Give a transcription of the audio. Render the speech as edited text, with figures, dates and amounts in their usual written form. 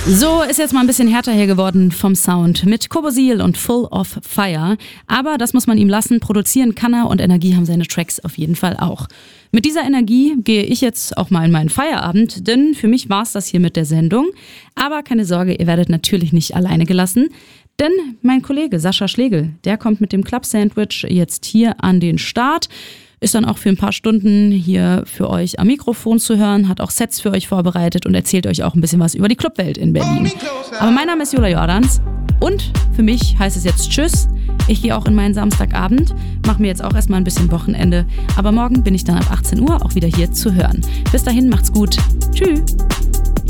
So ist jetzt mal ein bisschen härter hier geworden vom Sound mit Kobosil und Full of Fire. Aber das muss man ihm lassen, produzieren kann er und Energie haben seine Tracks auf jeden Fall auch. Mit dieser Energie gehe ich jetzt auch mal in meinen Feierabend, denn für mich war's das hier mit der Sendung. Aber keine Sorge, ihr werdet natürlich nicht alleine gelassen. Denn mein Kollege Sascha Schlegel, der kommt mit dem Club Sandwich jetzt hier an den Start. Ist dann auch für ein paar Stunden hier für euch am Mikrofon zu hören, hat auch Sets für euch vorbereitet und erzählt euch auch ein bisschen was über die Clubwelt in Berlin. Aber mein Name ist Jula Jordans und für mich heißt es jetzt Tschüss. Ich gehe auch in meinen Samstagabend, mache mir jetzt auch erstmal ein bisschen Wochenende. Aber morgen bin ich dann ab 18 Uhr auch wieder hier zu hören. Bis dahin, macht's gut. Tschüss.